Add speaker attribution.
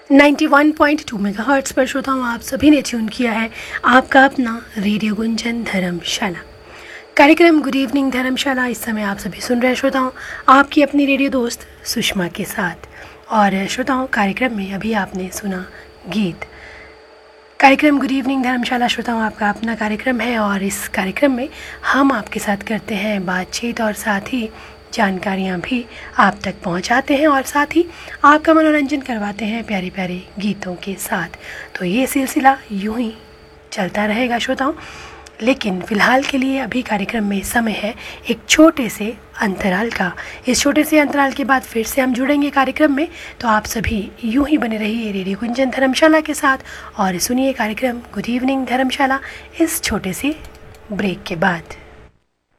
Speaker 1: 91.2 megahertz पर श्रोताओं आप सभी ने ट्यून किया है आपका अपना रेडियो गुंजन धर्मशाला कार्यक्रम गुड इवनिंग धर्मशाला। इस समय आप सभी सुन रहे श्रोताओं आपकी अपनी रेडियो दोस्त सुषमा के साथ। और श्रोताओं कार्यक्रम में अभी आपने सुना गीत। कार्यक्रम गुड इवनिंग धर्मशाला श्रोताओं आपका अपना कार्यक्रम है और इस कार्यक्रम में हम आपके साथ करते हैं बातचीत और साथ ही जानकारियाँ भी आप तक पहुंचाते हैं और साथ ही आपका मनोरंजन करवाते हैं प्यारे प्यारे गीतों के साथ। तो ये सिलसिला यूं ही चलता रहेगा श्रोताओं, लेकिन फ़िलहाल के लिए अभी कार्यक्रम में समय है एक छोटे से अंतराल का। इस छोटे से अंतराल के बाद फिर से हम जुड़ेंगे कार्यक्रम में, तो आप सभी यूं ही बने रहिए रेडियो गुंजन धर्मशाला के साथ और सुनिए कार्यक्रम गुड इवनिंग धर्मशाला इस छोटे से ब्रेक के बाद।